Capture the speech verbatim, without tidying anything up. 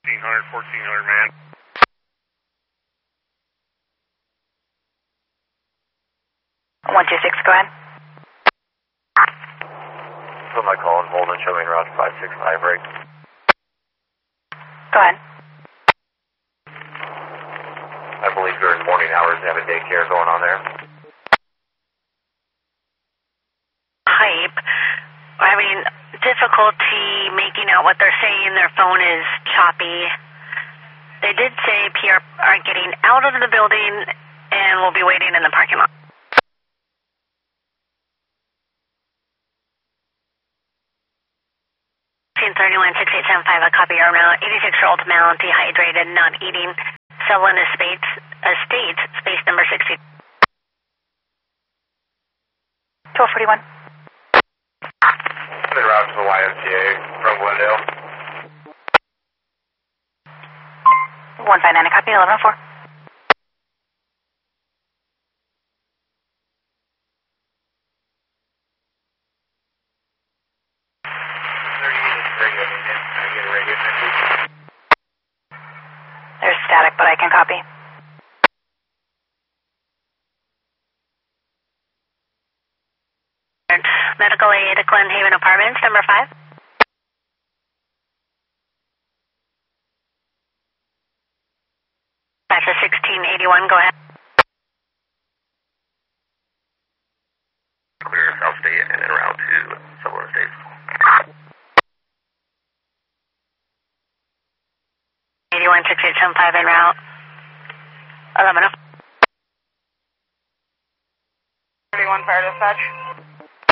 fourteen hundred, fourteen hundred, man. one two six, go ahead. Put my call on hold and show me route five six five break. Go ahead. I believe during morning hours they have a daycare going on there. Hype. We're having difficulty making out what they're saying. Their phone is choppy. They did say P R are getting out of the building and will be waiting in the parking lot. thirty-one six eight seven five, a copy your route. eighty-six-year-old male, dehydrated, not eating. Selwyn Estates, Estates, space number sixty. twelve forty-one. The route to the Y M C A from Glendale. one five nine, a copy, eleven oh four. There's static, but I can copy. Medical aid at Glen Haven Apartments, number five. Match is sixteen eighty-one, go ahead. Clear South State and en route to Selwyn Estates. eighty-one six eight seven five en route. eleven oh. thirty-one fire dispatch.